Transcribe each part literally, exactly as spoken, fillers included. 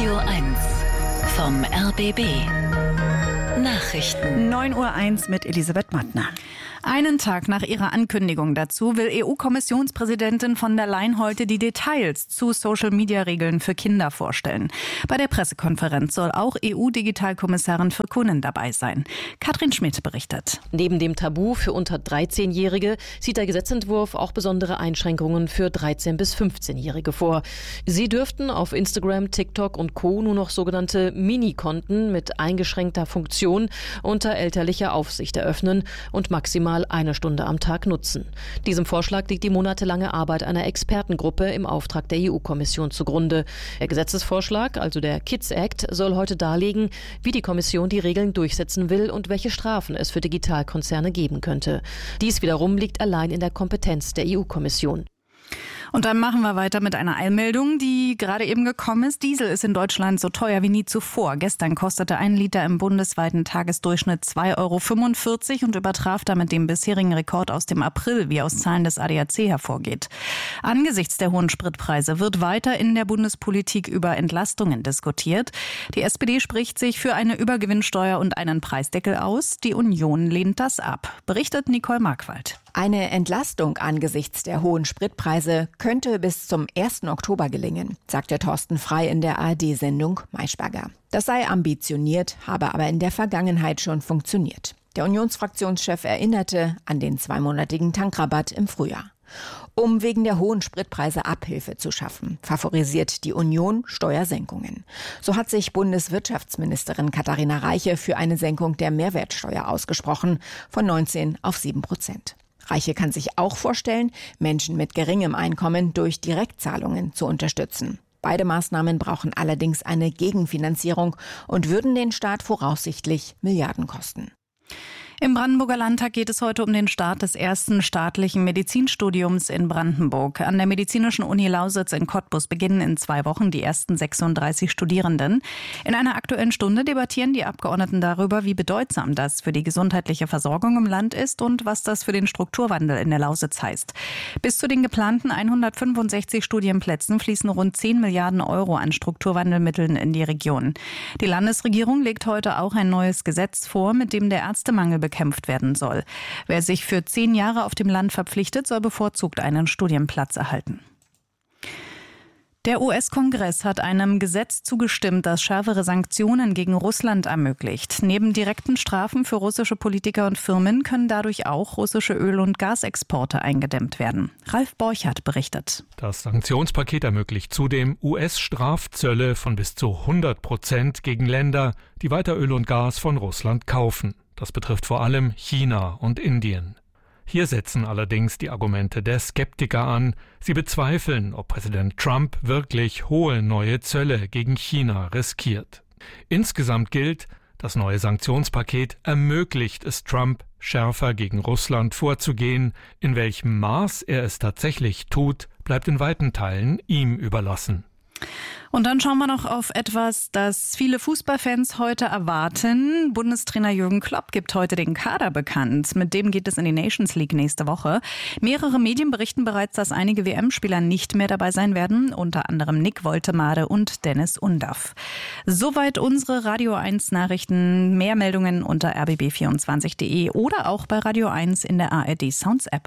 Radio eins vom R B B. Nachrichten. neun Uhr eins mit Elisabeth Mattner. Einen Tag nach ihrer Ankündigung dazu will E U-Kommissionspräsidentin von der Leyen heute die Details zu Social-Media-Regeln für Kinder vorstellen. Bei der Pressekonferenz soll auch E U-Digitalkommissarin Virkkunen dabei sein. Katrin Schmidt berichtet. Neben dem Tabu für unter dreizehnjährige sieht der Gesetzentwurf auch besondere Einschränkungen für dreizehn- bis fünfzehnjährige vor. Sie dürften auf Instagram, TikTok und Co. nur noch sogenannte Mini-Konten mit eingeschränkter Funktion unter elterlicher Aufsicht eröffnen und maximal eine Stunde am Tag nutzen. Diesem Vorschlag liegt die monatelange Arbeit einer Expertengruppe im Auftrag der E U-Kommission zugrunde. Der Gesetzesvorschlag, also der Kids Act, soll heute darlegen, wie die Kommission die Regeln durchsetzen will und welche Strafen es für Digitalkonzerne geben könnte. Dies wiederum liegt allein in der Kompetenz der E U-Kommission. Und dann machen wir weiter mit einer Eilmeldung, die gerade eben gekommen ist. Diesel ist in Deutschland so teuer wie nie zuvor. Gestern kostete ein Liter im bundesweiten Tagesdurchschnitt zwei Euro fünfundvierzig und übertraf damit den bisherigen Rekord aus dem April, wie aus Zahlen des A D A C hervorgeht. Angesichts der hohen Spritpreise wird weiter in der Bundespolitik über Entlastungen diskutiert. Die S P D spricht sich für eine Übergewinnsteuer und einen Preisdeckel aus. Die Union lehnt das ab, berichtet Nicole Markwald. Eine Entlastung angesichts der hohen Spritpreise könnte bis zum ersten Oktober gelingen, sagte Thorsten Frey in der A R D-Sendung Maischberger. Das sei ambitioniert, habe aber in der Vergangenheit schon funktioniert. Der Unionsfraktionschef erinnerte an den zweimonatigen Tankrabatt im Frühjahr. Um wegen der hohen Spritpreise Abhilfe zu schaffen, favorisiert die Union Steuersenkungen. So hat sich Bundeswirtschaftsministerin Katharina Reiche für eine Senkung der Mehrwertsteuer ausgesprochen, von neunzehn auf sieben Prozent. Reiche kann sich auch vorstellen, Menschen mit geringem Einkommen durch Direktzahlungen zu unterstützen. Beide Maßnahmen brauchen allerdings eine Gegenfinanzierung und würden den Staat voraussichtlich Milliarden kosten. Im Brandenburger Landtag geht es heute um den Start des ersten staatlichen Medizinstudiums in Brandenburg. An der Medizinischen Uni Lausitz in Cottbus beginnen in zwei Wochen die ersten sechsunddreißig Studierenden. In einer Aktuellen Stunde debattieren die Abgeordneten darüber, wie bedeutsam das für die gesundheitliche Versorgung im Land ist und was das für den Strukturwandel in der Lausitz heißt. Bis zu den geplanten hundertfünfundsechzig Studienplätzen fließen rund zehn Milliarden Euro an Strukturwandelmitteln in die Region. Die Landesregierung legt heute auch ein neues Gesetz vor, mit dem der Ärztemangel bekämpft werden soll. Wer sich für zehn Jahre auf dem Land verpflichtet, soll bevorzugt einen Studienplatz erhalten. Der U S-Kongress hat einem Gesetz zugestimmt, das schärfere Sanktionen gegen Russland ermöglicht. Neben direkten Strafen für russische Politiker und Firmen können dadurch auch russische Öl- und Gasexporte eingedämmt werden. Ralf Borchardt berichtet. Das Sanktionspaket ermöglicht zudem U S-Strafzölle von bis zu hundert Prozent gegen Länder, die weiter Öl und Gas von Russland kaufen. Das betrifft vor allem China und Indien. Hier setzen allerdings die Argumente der Skeptiker an. Sie bezweifeln, ob Präsident Trump wirklich hohe neue Zölle gegen China riskiert. Insgesamt gilt, das neue Sanktionspaket ermöglicht es Trump, schärfer gegen Russland vorzugehen. In welchem Maß er es tatsächlich tut, bleibt in weiten Teilen ihm überlassen. Und dann schauen wir noch auf etwas, das viele Fußballfans heute erwarten. Bundestrainer Jürgen Klopp gibt heute den Kader bekannt. Mit dem geht es in die Nations League nächste Woche. Mehrere Medien berichten bereits, dass einige W M-Spieler nicht mehr dabei sein werden, unter anderem Nick Woltemade und Dennis Undaff. Soweit unsere Radio eins Nachrichten. Mehr Meldungen unter r b b vierundzwanzig punkt de oder auch bei Radio eins in der A R D Sounds App.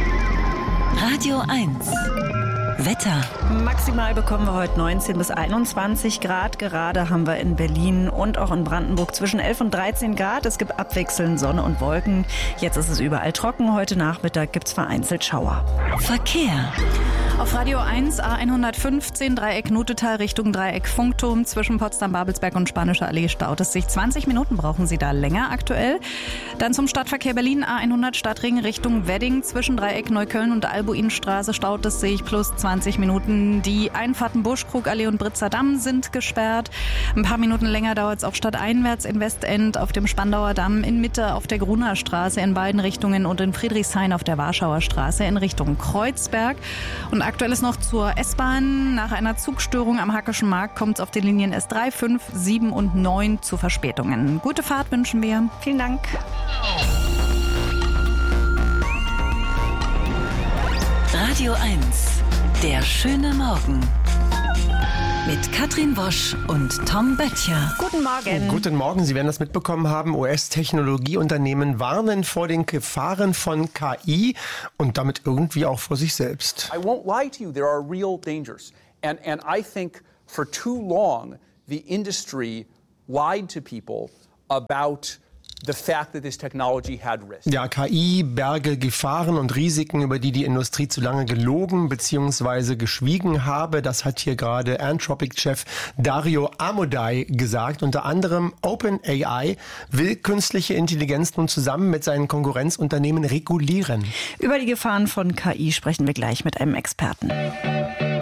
Radio eins. Wetter. Maximal bekommen wir heute neunzehn bis einundzwanzig Grad. Gerade haben wir in Berlin und auch in Brandenburg zwischen elf und dreizehn Grad. Es gibt abwechselnd Sonne und Wolken. Jetzt ist es überall trocken. Heute Nachmittag gibt es vereinzelt Schauer. Verkehr. Auf Radio eins A hundertfünfzehn Dreieck Nutetal Richtung Dreieck Funkturm zwischen Potsdam-Babelsberg und Spanische Allee staut es sich. zwanzig Minuten brauchen Sie da länger aktuell. Dann zum Stadtverkehr Berlin A hundert Stadtring Richtung Wedding zwischen Dreieck Neukölln und Albuinstraße staut es sich plus zwanzig Minuten. Die Einfahrten Buschkrugallee und Britzer Damm sind gesperrt. Ein paar Minuten länger dauert es auch stadteinwärts in Westend, auf dem Spandauer Damm, in Mitte auf der Gruner Straße in beiden Richtungen und in Friedrichshain auf der Warschauer Straße in Richtung Kreuzberg. Und aktuell ist noch zur S-Bahn. Nach einer Zugstörung am Hackischen Markt kommt es auf den Linien S drei, fünf, sieben und neun zu Verspätungen. Gute Fahrt wünschen wir. Vielen Dank. Radio eins. Der schöne Morgen. Mit Katrin Wosch und Tom Böttcher. Guten Morgen. Guten Morgen. Sie werden das mitbekommen haben. U S-Technologieunternehmen warnen vor den Gefahren von K I und damit irgendwie auch vor sich selbst. I won't lie to you. There are real dangers. And, and I think for too long the industry lied to people about the fact that this technology had risks. Ja, K I berge Gefahren und Risiken, über die die Industrie zu lange gelogen bzw. geschwiegen habe. Das hat hier gerade Anthropic-Chef Dario Amodei gesagt. Unter anderem OpenAI will künstliche Intelligenz nun zusammen mit seinen Konkurrenzunternehmen regulieren. Über die Gefahren von K I sprechen wir gleich mit einem Experten.